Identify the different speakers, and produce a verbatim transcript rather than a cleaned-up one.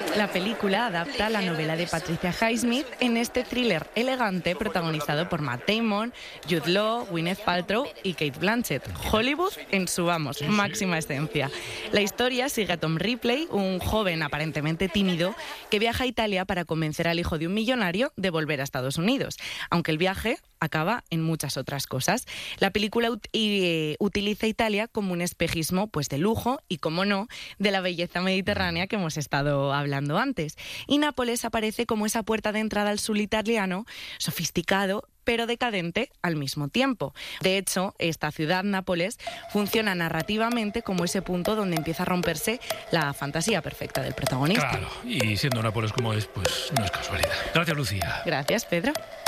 Speaker 1: La película adapta la novela de Patricia Highsmith en este thriller elegante protagonizado por Matt Damon, Jude Law, Gwyneth Paltrow y Cate Blanchett. Hollywood en su, vamos, máxima esencia. La historia sigue a Tom Ripley, un joven aparentemente tímido que viaja a Italia para convencer al hijo de un millonario de volver a Estados Unidos, aunque el viaje acaba en muchas otras cosas. La película ut- y, eh, utiliza Italia como un espejismo pues de lujo y, como no, de la belleza mediterránea que hemos estado hablando antes. Y Nápoles aparece como esa puerta de entrada al sur italiano, sofisticado pero decadente al mismo tiempo. De hecho, esta ciudad, Nápoles, funciona narrativamente como ese punto donde empieza a romperse la fantasía perfecta del protagonista.
Speaker 2: Claro, y siendo Nápoles como es, pues no es casualidad. Gracias, Lucía.
Speaker 1: Gracias, Pedro.